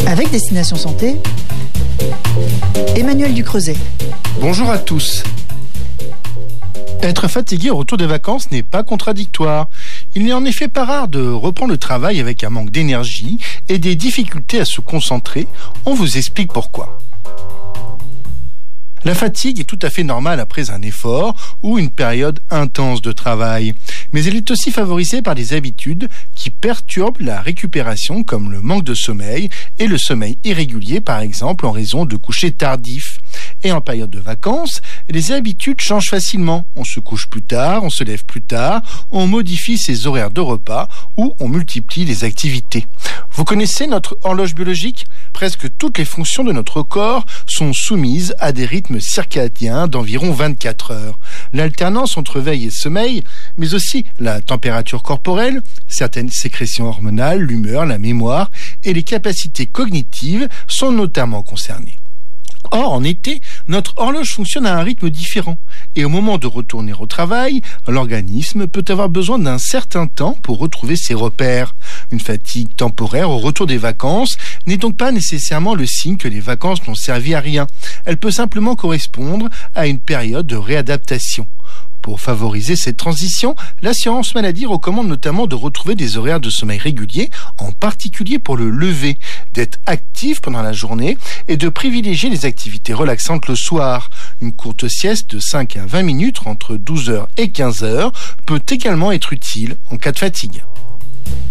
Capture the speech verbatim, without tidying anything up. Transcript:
Avec Destination Santé, Emmanuel Ducreuset. Bonjour à tous. Être fatigué au retour des vacances n'est pas contradictoire. Il n'est en effet pas rare de reprendre le travail avec un manque d'énergie et des difficultés à se concentrer. On vous explique pourquoi. La fatigue est tout à fait normale après un effort ou une période intense de travail. Mais elle est aussi favorisée par des habitudes qui perturbent la récupération, comme le manque de sommeil et le sommeil irrégulier, par exemple en raison de couchers tardifs. Et en période de vacances, les habitudes changent facilement. On se couche plus tard, on se lève plus tard, on modifie ses horaires de repas ou on multiplie les activités. Vous connaissez notre horloge biologique ? Presque toutes les fonctions de notre corps sont soumises à des rythmes circadiens d'environ vingt-quatre heures. L'alternance entre veille et sommeil, mais aussi la température corporelle, certaines sécrétions hormonales, l'humeur, la mémoire et les capacités cognitives sont notamment concernées. Or, en été, notre horloge fonctionne à un rythme différent. Et au moment de retourner au travail, l'organisme peut avoir besoin d'un certain temps pour retrouver ses repères. Une fatigue temporaire au retour des vacances n'est donc pas nécessairement le signe que les vacances n'ont servi à rien. Elle peut simplement correspondre à une période de réadaptation. Pour favoriser cette transition, l'assurance maladie recommande notamment de retrouver des horaires de sommeil réguliers, en particulier pour le lever, d'être actif pendant la journée et de privilégier les activités relaxantes le soir. Une courte sieste de cinq à vingt minutes entre douze heures et quinze heures peut également être utile en cas de fatigue.